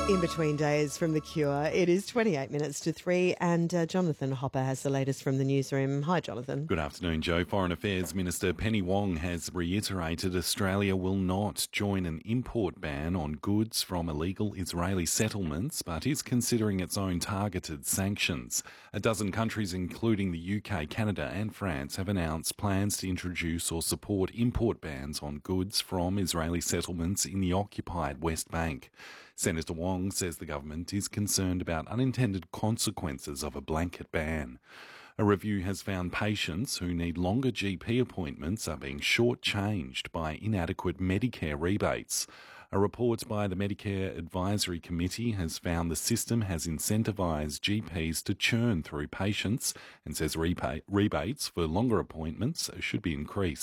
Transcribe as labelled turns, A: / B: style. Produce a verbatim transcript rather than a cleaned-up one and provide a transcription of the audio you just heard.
A: In between days from The Cure, it is twenty-eight minutes to three, and uh, Jonathan Hopper has the latest from the newsroom. Hi, Jonathan.
B: Good afternoon, Joe. Foreign Affairs Minister Penny Wong has reiterated Australia will not join an import ban on goods from illegal Israeli settlements, but is considering its own targeted sanctions. A dozen countries, including the U K, Canada and France, have announced plans to introduce or support import bans on goods from Israeli settlements in the occupied West Bank. Senator Wong says the government is concerned about unintended consequences of a blanket ban. A review has found patients who need longer G P appointments are being shortchanged by inadequate Medicare rebates. A report by the Medicare Advisory Committee has found the system has incentivised G Ps to churn through patients and says rebate, rebates for longer appointments should be increased.